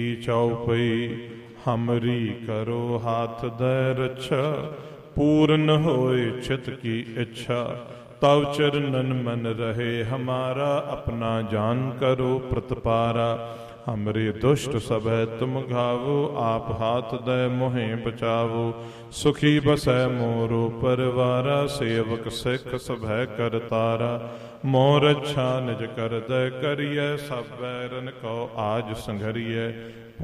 ਚਉਪਈ ਹਮਰੀ ਕਰੋ ਹਾਥ ਦੈ ਰੱਛਾ, ਪੂਰਨ ਹੋਏ ਚਿਤ ਕੀ ਇੱਛਾ। ਤਵ ਚਰਨਨ ਮਨ ਰਹੇ ਹਮਾਰਾ, ਆਪਣਾ ਜਾਨ ਕਰੋ ਪ੍ਰਤਪਾਰਾ। ਹਮਰੇ ਦੁਸ਼ਟ ਸਭੈ ਤੁਮ ਘਾਵੋ, ਆਪ ਹਾਥ ਦੈ ਮੋਹਿ ਬਚਾਵੋ। ਸੁਖੀ ਬਸੈ ਮੋਰੋ ਪਰਵਾਰਾ, ਸੇਵਕ ਸਿੱਖ ਸਭੈ ਕਰਤਾਰਾ। ਮੋਰ ਰੱਛਾ ਨਿਜ ਕਰਦੈ ਕਰੀਐ, ਸਭ ਬੈਰਨ ਕਉ ਆਜ ਸੰਘਰੀਐ।